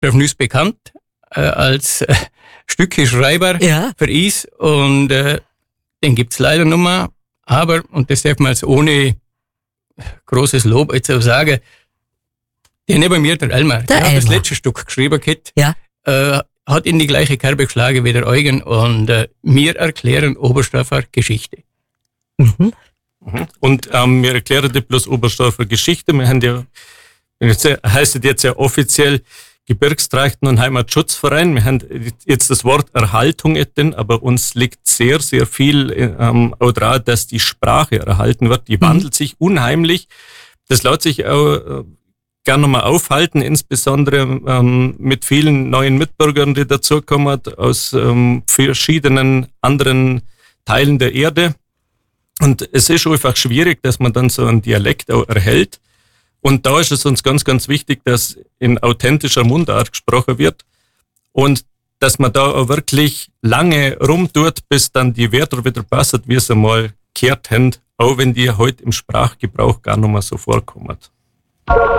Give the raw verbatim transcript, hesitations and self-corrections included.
Nüs bekannt äh, als äh, Stückeschreiber ja. für Is und äh, den gibt's leider noch mal. Aber, und das darf man jetzt ohne großes Lob jetzt auch sagen, der neben mir, der Elmar, der, der hat das letzte Stück geschrieben gehabt, ja. äh, hat in die gleiche Kerbe geschlagen wie der Eugen und äh, wir erklären Oberstdorfer Geschichte. Mhm. Und ähm, wir erklären nicht bloß Oberstdorfer Geschichte, wir haben ja, jetzt, heißt es jetzt ja offiziell Gebirgstrachten- und Heimatschutzverein. Wir haben jetzt das Wort Erhaltung drin, aber uns liegt sehr, sehr viel ähm, auch daran, dass die Sprache erhalten wird. Die mhm. wandelt sich unheimlich. Das lässt sich auch äh, gerne nochmal aufhalten, insbesondere ähm, mit vielen neuen Mitbürgern, die dazukommen aus ähm, verschiedenen anderen Teilen der Erde. Und es ist einfach schwierig, dass man dann so einen Dialekt auch erhält. Und da ist es uns ganz, ganz wichtig, dass in authentischer Mundart gesprochen wird und dass man da auch wirklich lange rumtut, bis dann die Wörter wieder passen, wie sie mal gehört haben, auch wenn die heute im Sprachgebrauch gar nicht mehr so vorkommen.